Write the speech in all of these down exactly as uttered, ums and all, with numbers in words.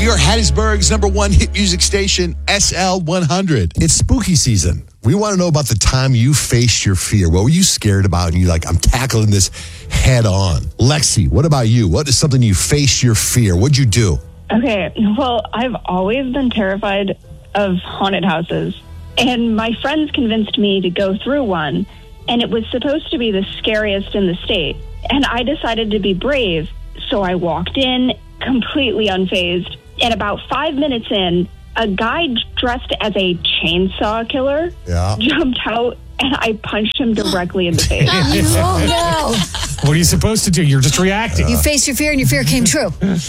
New York, Hattiesburg's number one hit music station, S L one hundred. It's spooky season. We want to know about the time you faced your fear. What were you scared about? And you're like, I'm tackling this head on. Lexi, what about you? What is something you faced your fear? What'd you do? Okay, well, I've always been terrified of haunted houses. And my friends convinced me to go through one. And it was supposed to be the scariest in the state. And I decided to be brave. So I walked in completely unfazed. And about five minutes in, a guy dressed as a chainsaw killer yeah. jumped out, and I punched him directly in the face. Oh, no. What are you supposed to do? You're just reacting. You faced your fear, and your fear came true.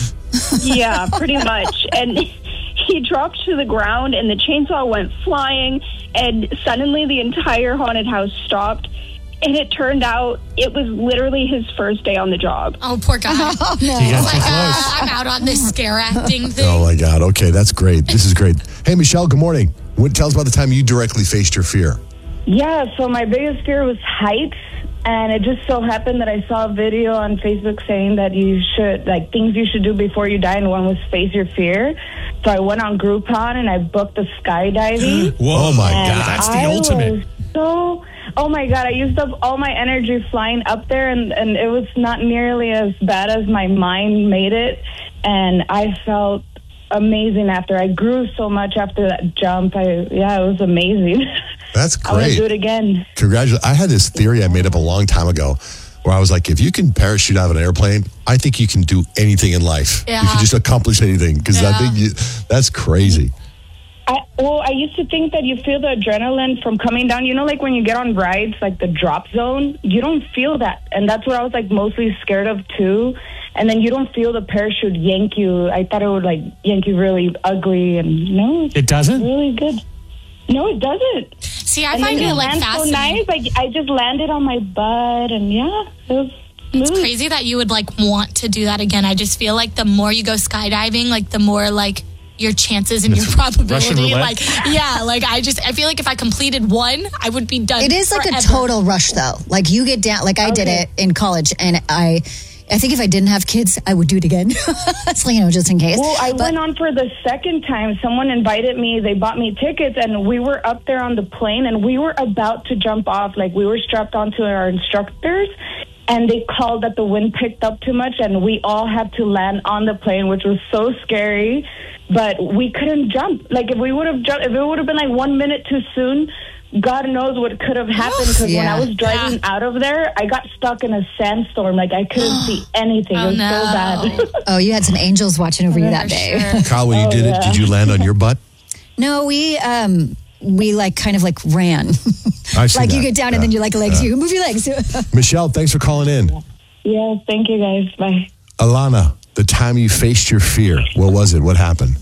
Yeah, pretty much. And he dropped to the ground, and the chainsaw went flying, and suddenly the entire haunted house stopped. And it turned out it was literally his first day on the job. Oh, poor guy. Oh, no. You got Like, too close. uh, I'm out on this scare acting thing. Oh, my God. Okay, that's great. This is great. Hey, Michelle, good morning. What, tell us about the time you directly faced your fear. Yeah, so my biggest fear was heights. And it just so happened that I saw a video on Facebook saying that you should, like, things you should do before you die, and one was face your fear. So I went on Groupon and I booked the skydiving. Whoa, my and God. That's the I ultimate. Was so, oh my God, I used up all my energy flying up there, and, and it was not nearly as bad as my mind made it. And I felt amazing after. I grew so much after that jump. I yeah, it was amazing. That's I want to great. do it again. Congratulations. I had this theory I made up a long time ago where I was like, if you can parachute out of an airplane, I think you can do anything in life. Yeah. You can just accomplish anything, because I Yeah. think you, that's crazy. I, well, I used to think that you feel the adrenaline from coming down. You know, like when you get on rides, like the drop zone, you don't feel that. And that's what I was like mostly scared of too. And then you don't feel the parachute yank you. I thought it would like yank you really ugly, and no, it's It doesn't? really good. No, it doesn't. See, I And find then it you like land so fascinating. nice. Like I just landed on my butt, and yeah, it was smooth. It's crazy that you would like want to do that again. I just feel like the more you go skydiving, like the more like your chances and your Russian probability, roulette? like yeah, like I just I feel like if I completed one, I would be done. It is like forever. a total rush, though. Like you get down, like I did Okay. it in college, and I, I think if I didn't have kids, I would do it again. So, you know, just in case. Well, I But- went on for the second time. Someone invited me. They bought me tickets, and we were up there on the plane, and we were about to jump off. Like, we were strapped onto our instructors, and they called that the wind picked up too much, and we all had to land on the plane, which was so scary. But we couldn't jump. Like, if we would have jumped, if it would have been like one minute too soon, God knows what could have happened, because Yeah. when I was driving out of there, I got stuck in a sandstorm. Like, I couldn't see anything. Oh, it was no. so bad. Oh, you had some angels watching over you that For day. sure. Kyle, when you Oh, did yeah. it, did you land on your butt? No, we um we like kind of like ran. I see Like you that. get down Yeah. and then you're like legs. You move your legs. Michelle, thanks for calling in. Yeah, thank you guys. Bye. Alana, the time you faced your fear, what was it? What happened?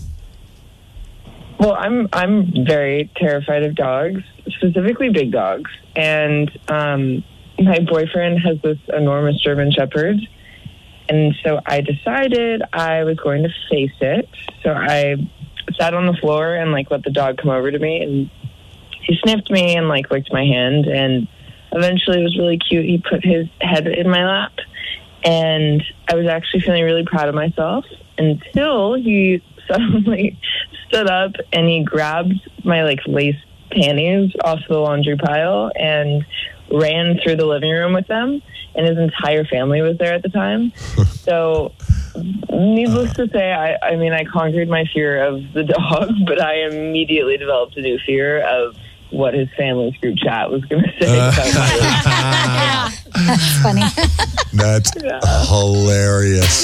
Well, I'm I'm very terrified of dogs, specifically big dogs. And um, my boyfriend has this enormous German Shepherd. And so I decided I was going to face it. So I sat on the floor and, like, let the dog come over to me. And he sniffed me and, like, licked my hand. And eventually it was really cute. He put his head in my lap. And I was actually feeling really proud of myself until he suddenly stood up and he grabbed my like lace panties off the laundry pile and ran through the living room with them, and his entire family was there at the time. So needless to say, I, I mean, I conquered my fear of the dog, but I immediately developed a new fear of what his family's group chat was going to say. Uh. about my Yeah. That's funny. That's hilarious.